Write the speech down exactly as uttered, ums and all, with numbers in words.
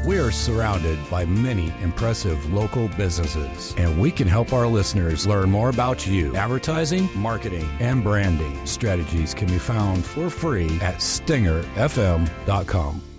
We are surrounded by many impressive local businesses, and we can help our listeners learn more about you. Advertising, marketing, and branding strategies can be found for free at stinger f m dot com.